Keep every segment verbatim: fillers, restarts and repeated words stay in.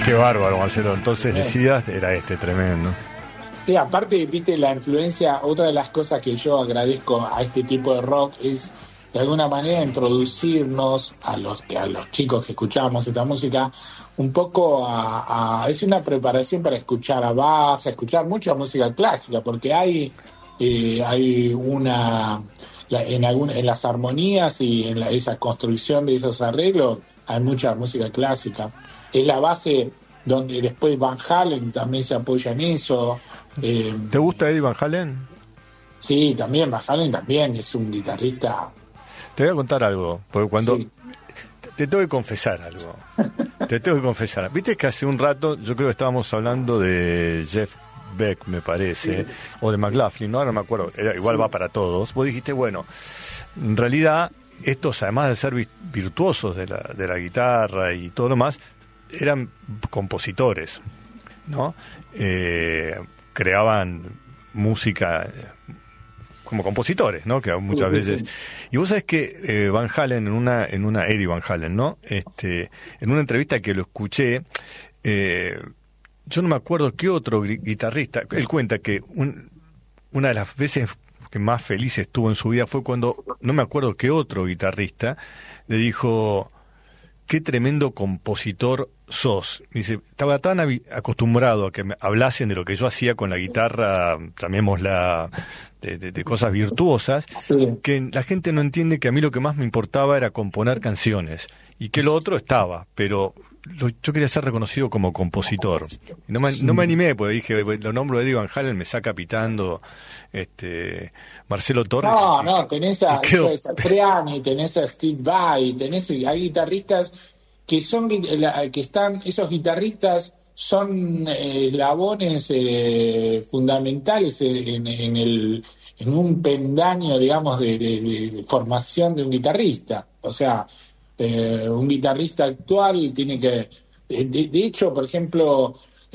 Qué bárbaro, Marcelo. Entonces decías, era este, tremendo. Sí, aparte, viste, la influencia, otra de las cosas que yo agradezco a este tipo de rock es, de alguna manera, introducirnos a los que a los chicos que escuchamos esta música, un poco a, a es una preparación para escuchar a Bach, a escuchar mucha música clásica, porque hay, eh, hay una, la, en, algún, en las armonías y en la, esa construcción de esos arreglos, hay mucha música clásica. Es la base donde después Van Halen también se apoya en eso. Eh, ¿Te gusta Eddie Van Halen? Sí, también, Van Halen también es un guitarrista. Te voy a contar algo, porque cuando... Sí. Te, te tengo que confesar algo. Te tengo que confesar. Viste que hace un rato, yo creo que estábamos hablando de Jeff Beck, me parece, sí. o de McLaughlin, no, ahora no me acuerdo, era, igual sí. va para todos. Vos dijiste, bueno, en realidad, estos, además de ser virtuosos de la, de la guitarra y todo lo más, eran compositores, ¿no? Eh, creaban música como compositores, ¿no? Que muchas veces... Y vos sabés que eh, Van Halen, en una, en una Eddie Van Halen, ¿no? Este, en una entrevista que lo escuché, eh, yo no me acuerdo qué otro guitarrista, él cuenta que un, una de las veces que más feliz estuvo en su vida fue cuando, no me acuerdo qué otro guitarrista, le dijo... Qué tremendo compositor sos. Dice, estaba tan acostumbrado a que me hablasen de lo que yo hacía con la guitarra, llamémosla, de, de, de cosas virtuosas, sí. que la gente no entiende que a mí lo que más me importaba era componer canciones, y que lo otro estaba, pero lo, yo quería ser reconocido como compositor. No me, no me animé, porque dije, lo nombro de Eddie Van Halen, me saca pitando este Marcelo Torres. No, y, no, tenés a Satriani, tenés a Steve Vai, tenés, hay guitarristas que son, que están, esos guitarristas son eslabones eh, fundamentales en, en el en un pendaño, digamos, de, de, de formación de un guitarrista. O sea, eh, un guitarrista actual tiene que... De, de hecho, por ejemplo,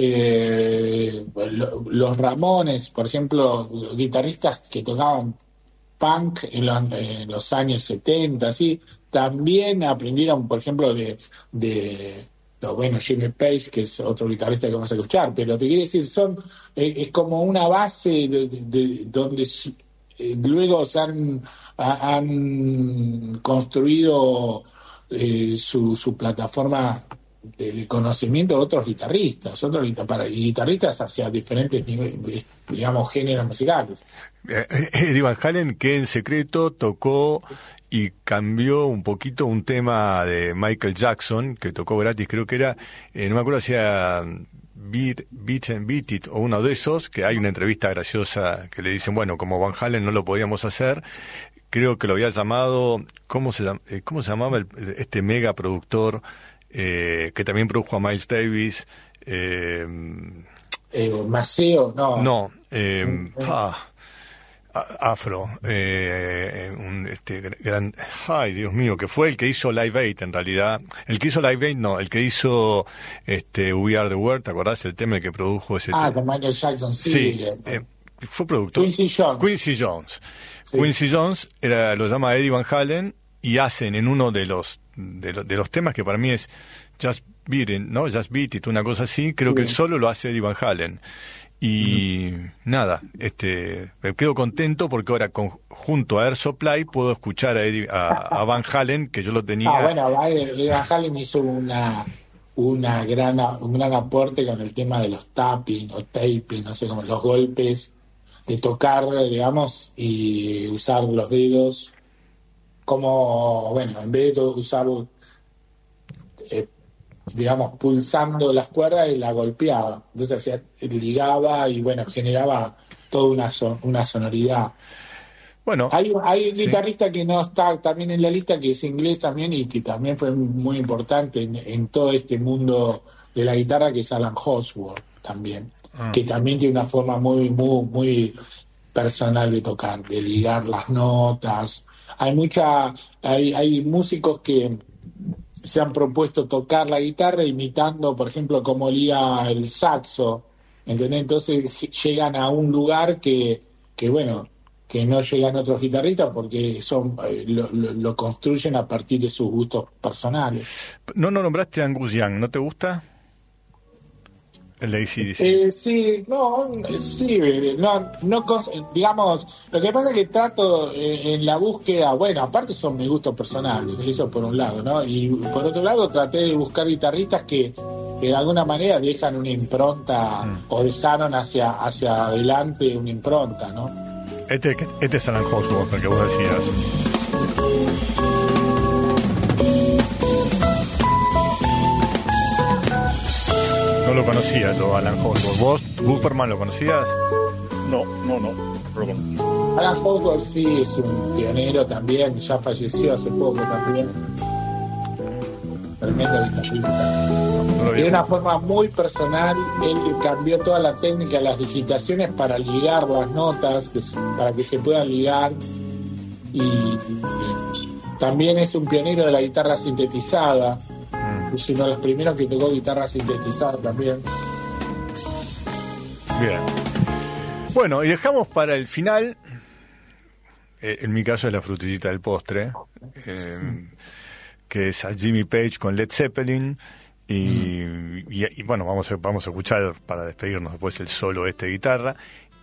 eh, los Ramones, por ejemplo, guitarristas que tocaban punk en los, en los años setenta, ¿sí? También aprendieron, por ejemplo, de... de bueno, Jimmy Page, que es otro guitarrista que vamos a escuchar, pero te quiero decir, son eh, es como una base de, de, de, donde eh, luego se han, ha, han construido eh, su, su plataforma de, de conocimiento de otros guitarristas, otros para, y guitarristas hacia diferentes niveles, digamos, géneros musicales. Eddie Van Halen, que en secreto tocó y cambió un poquito un tema de Michael Jackson, que tocó gratis, creo que era, eh, no me acuerdo si era Beat, Beat and Beat It o uno de esos, que hay una entrevista graciosa que le dicen, bueno, como Van Halen no lo podíamos hacer, creo que lo había llamado, ¿cómo se, eh, cómo se llamaba el, este mega productor eh, que también produjo a Miles Davis? Eh, eh, Maceo, no. No, eh, mm, ah, Afro, eh, un, este gran, ay Dios mío, que fue el que hizo Live Aid en realidad, el que hizo Live Aid no, el que hizo este We Are the World, ¿te acordás el tema el que produjo ese Ah, tema? con Michael Jackson, sí. Sí, eh, fue productor. Quincy Jones. Quincy Jones. Sí. Quincy Jones era, lo llama Eddie Van Halen y hacen en uno de los de, lo, de los temas que para mí es Just Beat It, ¿no? Just Beat It, una cosa así, creo sí. que el solo lo hace Eddie Van Halen. Y uh-huh. nada, este, me quedo contento porque ahora con, junto a Air Supply puedo escuchar a, Eddie, a, a Van Halen, que yo lo tenía. Ah, bueno, Eddie Van Halen hizo una una gran un gran aporte con el tema de los tapping o taping, no sé cómo, los golpes, de tocar, digamos, y usar los dedos como, bueno, en vez de usar eh, digamos, pulsando las cuerdas y la golpeaba. Entonces hacía, ligaba y, bueno, generaba toda una, son, una sonoridad. Bueno, hay, hay un sí. guitarrista que no está también en la lista, que es inglés también y que también fue muy importante en, en todo este mundo de la guitarra, que es Alan Hawksworth también, ah. que también tiene una forma muy, muy, muy personal de tocar, de ligar las notas. Hay mucha, hay, hay músicos que se han propuesto tocar la guitarra imitando, por ejemplo, cómo liga el saxo, ¿entendés? Entonces llegan a un lugar que, que bueno, que no llegan otros guitarristas porque son eh, lo, lo, lo construyen a partir de sus gustos personales. No, no nombraste a Angus Young, ¿no te gusta? El de A C D C. Eh, sí, no, sí, no, no, digamos, lo que pasa es que trato eh, en la búsqueda, bueno, aparte son mis gustos personales, eso por un lado, ¿no? Y por otro lado traté de buscar guitarristas que, que de alguna manera dejan una impronta mm. o dejaron hacia, hacia adelante una impronta, ¿no? Este, este es Alan Holdsworth, el que vos decías. No lo conocía yo, Alan Holdsworth. ¿Vos, Cooperman, lo conocías? No, no, no, no lo conocía. Alan Holdsworth sí es un pionero también, ya falleció hace poco también. Tremendo guitarrista. No de una forma muy personal, él cambió toda la técnica de las digitaciones para ligar las notas, que, para que se puedan ligar. Y, y también es un pionero de la guitarra sintetizada. Es uno de los primeros que tocó guitarra sintetizada también. Bien. Bueno, y dejamos para el final, eh, en mi caso es la frutillita del postre, eh, que es a Jimmy Page con Led Zeppelin. Y, mm. y, y bueno, vamos a, vamos a escuchar para despedirnos después el solo este de guitarra.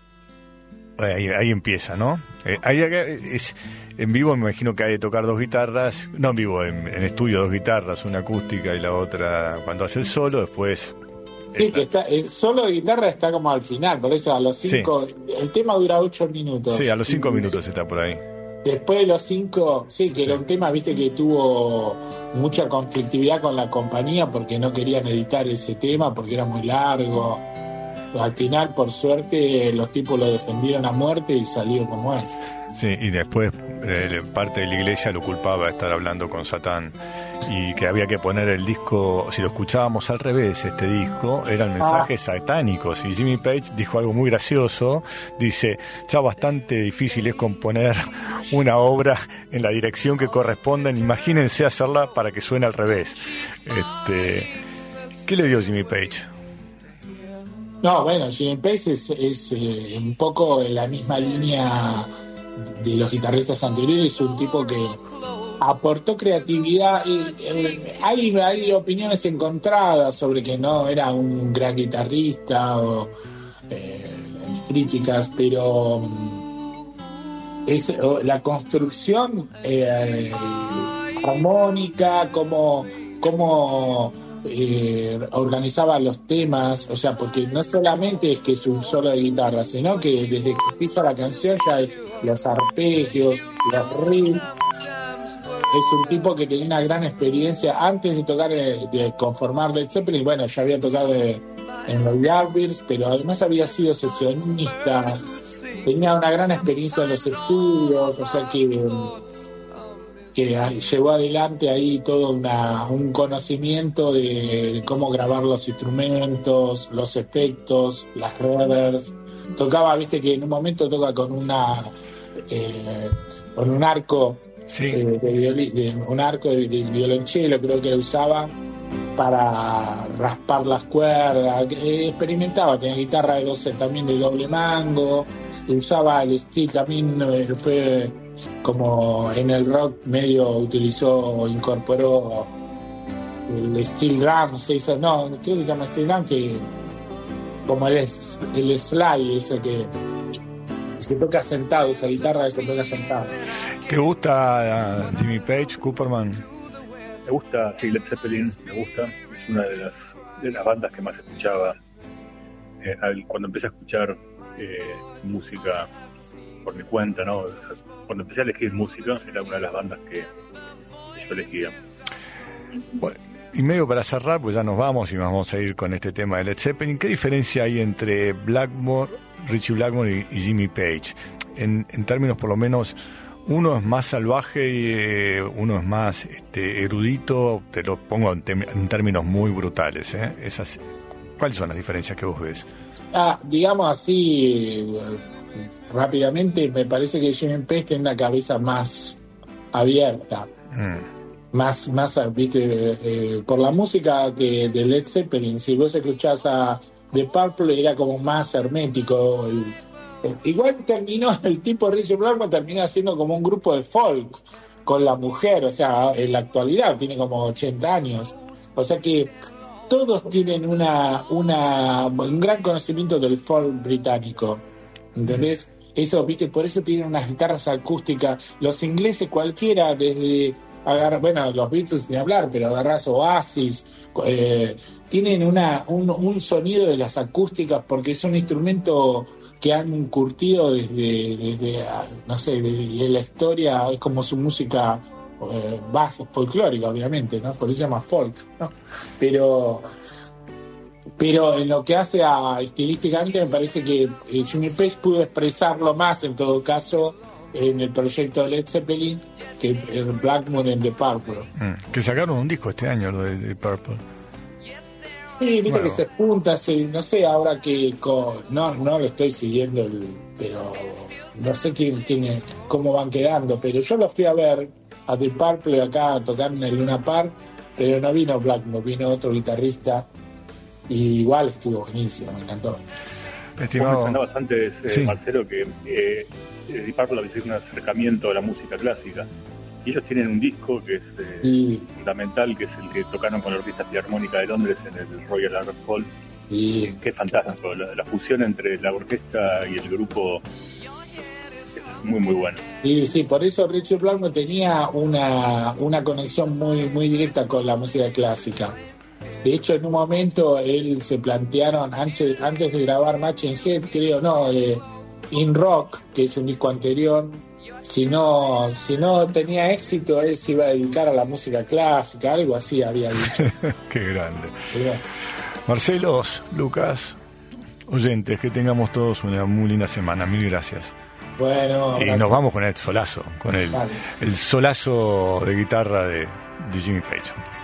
Ahí, ahí empieza, ¿no? Eh, ahí es, en vivo me imagino que hay de tocar dos guitarras, no en vivo, en, en estudio dos guitarras, una acústica y la otra cuando hace el solo, después... Sí, está... que está, el solo de guitarra está como al final, por eso a los cinco... Sí. El tema dura ocho minutos. Sí, a los cinco minutos está por ahí. Después de los cinco, sí, que sí. Era un tema, viste, que tuvo mucha conflictividad con la compañía porque no querían editar ese tema, porque era muy largo. Al final, por suerte, los tipos lo defendieron a muerte y salió como es. Sí, y después eh, parte de la iglesia lo culpaba de estar hablando con Satán y que había que poner el disco, si lo escuchábamos al revés, este disco, eran mensajes ah. satánicos. Y Jimmy Page dijo algo muy gracioso, dice, ya bastante difícil es componer una obra en la dirección que corresponden, imagínense hacerla para que suene al revés. Este, ¿qué le dio Jimmy Page? No, bueno, Jimmy Page es, es eh, un poco en la misma línea de los guitarristas anteriores, un tipo que aportó creatividad. Y, eh, hay, hay opiniones encontradas sobre que no era un gran guitarrista o eh, críticas, pero es la construcción eh, armónica, como como Eh, organizaba los temas, o sea, porque no solamente es que es un solo de guitarra, sino que desde que empieza la canción ya hay los arpegios, los riffs. Es un tipo que tenía una gran experiencia antes de tocar, de conformar Led Zeppelin. Bueno, ya había tocado en los Yardbirds, pero además había sido sesionista, tenía una gran experiencia en los estudios, o sea que que llevó adelante ahí todo una, un conocimiento de, de cómo grabar los instrumentos, los efectos, las reverbs. Tocaba, viste que en un momento toca con una eh, con un arco sí. eh, de, violi, de un arco de, de violonchelo, creo que lo usaba para raspar las cuerdas. Eh, experimentaba, tenía guitarra de doce también de doble mango, usaba el steel también, eh, fue como en el rock medio utilizó, incorporó el steel drum, se hizo, no, creo que se llama steel drum, que como el, el slide, ese que se toca sentado, esa guitarra que se toca sentado. ¿Te gusta uh, Jimmy Page, Cooperman? Me gusta, sí, Led Zeppelin, me gusta, es una de las, de las bandas que más escuchaba eh, cuando empecé a escuchar eh, música por mi cuenta, ¿no? O sea, cuando empecé a elegir música, era una de las bandas que, que yo elegía. Bueno, y medio para cerrar, pues ya nos vamos y vamos a ir con este tema de Led Zeppelin. ¿Qué diferencia hay entre Blackmore, Ritchie Blackmore y, y Jimmy Page? En, en términos, por lo menos, uno es más salvaje y eh, uno es más este, erudito, te lo pongo en, tem- en términos muy brutales, ¿eh? Esas, ¿cuáles son las diferencias que vos ves? Ah, digamos así, rápidamente, me parece que Jimmy Page tiene una cabeza más abierta, mm. más, más, viste, eh, por la música que de Led Zeppelin. Si vos escuchás a The Purple, era como más hermético. El, el, igual terminó, el tipo Ritchie Blackmore terminó haciendo como un grupo de folk con la mujer, o sea, en la actualidad tiene como ochenta años, o sea que todos tienen una, una un gran conocimiento del folk británico, ¿entendés? Eso, viste, por eso tienen unas guitarras acústicas. Los ingleses cualquiera, desde agarrar, bueno, los Beatles ni hablar, pero agarrás Oasis, eh, tienen una un, un sonido de las acústicas porque es un instrumento que han curtido desde, desde no sé, desde la historia, es como su música eh, base folclórica, obviamente, ¿no? Por eso se llama folk, ¿no? Pero pero en lo que hace a estilísticamente me parece que eh, Jimmy Page pudo expresarlo más en todo caso en el proyecto de Led Zeppelin que el Black Moon and the Purple. Mm, que sacaron un disco este año lo de, de Purple. Sí, viste bueno. que se junta, se, no sé ahora que con, no no lo estoy siguiendo, el, pero no sé quién tiene cómo van quedando, pero yo los fui a ver a The Purple acá a tocar en el Luna Park, pero no vino Blackmore, vino otro guitarrista y igual estuvo buenísimo, me encantó. Estimado. Vos mencionabas antes, eh, Sí. Marcelo, que eh, The Purple había sido un acercamiento a la música clásica. Y ellos tienen un disco que es eh, Y, fundamental, que es el que tocaron con la Orquesta Filarmónica de Londres en el Royal Albert Hall, y que es fantástico. La, la fusión entre la orquesta y el grupo es muy, muy buena. Y sí, por eso Richard Blackmore tenía una, una conexión muy, muy directa con la música clásica. De hecho, en un momento él se plantearon, antes, antes de grabar Machine Head, creo, no, eh, In Rock, que es un disco anterior, si no, si no tenía éxito, él se iba a dedicar a la música clásica, algo así había dicho. Qué grande. Pero, Marcelos, Lucas, oyentes, que tengamos todos una muy linda semana. Mil gracias. bueno, Y gracias. nos vamos con el solazo, con el, Vale. el solazo de guitarra de, de Jimmy Page.